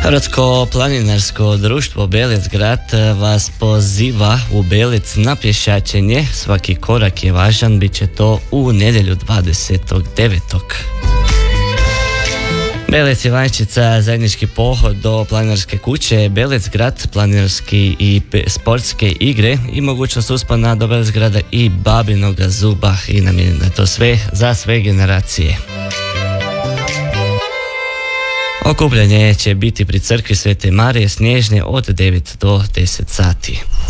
Hrvatsko planinarsko društvo Belec grad vas poziva u Belec na pješačenje. Svaki korak je važan, bit će to u nedjelju 29. Belec Ivanjščica, zajednički pohod do planinarske kuće Belec grad, planinarski i sportske igre i mogućnost uspona do Belec grada i Babinoga zuba i namijenjeno je to sve za sve generacije. Okupljanje će biti pri crkvi Svete Marije Snježne od 9 do 10 sati.